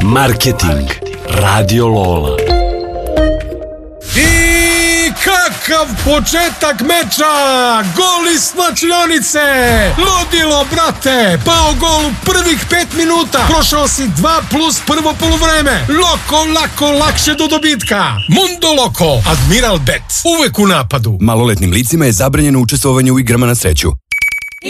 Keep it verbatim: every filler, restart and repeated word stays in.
Marketing. Radio Lola. I kakav početak meča! Gol iz slačionice! Ludilo, brate! Pao gol u prvih pet minuta! Prošao si dva plus prvo poluvreme! Loko, lako, lakše do dobitka! Mundo Loko! Admiral Bet! Uvek u napadu! Maloletnim licima je zabranjeno učestvovanje u igrama na sreću.